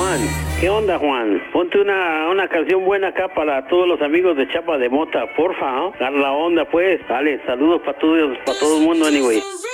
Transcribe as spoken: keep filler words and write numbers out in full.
Juan. ¿Qué onda, Juan? Ponte una, una canción buena acá para todos los amigos de Chapa de Mota, porfa, ¿no? Dar la onda, pues. Dale, saludos para todos, para todo el mundo, anyway.